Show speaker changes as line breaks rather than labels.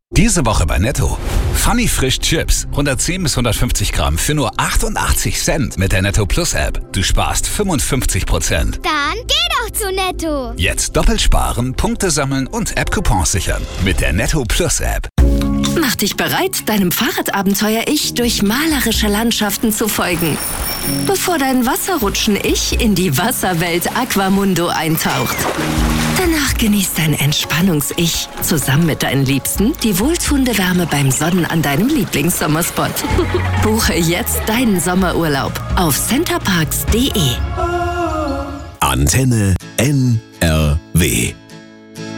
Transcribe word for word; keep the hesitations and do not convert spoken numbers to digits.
Diese Woche bei Netto. Funny Frisch Chips. hundertzehn bis hundertfünfzig Gramm für nur achtundachtzig Cent mit der Netto Plus App. Du sparst fünfundfünfzig Prozent.
Dann geh doch zu Netto.
Jetzt doppelt sparen, Punkte sammeln und App-Coupons sichern. Mit der Netto Plus App.
Mach dich bereit, deinem Fahrradabenteuer-Ich durch malerische Landschaften zu folgen. Bevor dein Wasserrutschen-Ich in die Wasserwelt Aquamundo eintaucht. Danach genießt dein Entspannungs-Ich zusammen mit deinen Liebsten die wohltuende Wärme beim Sonnen an deinem Lieblingssommerspot. Buche jetzt deinen Sommerurlaub auf centerparks punkt de.
Antenne N R W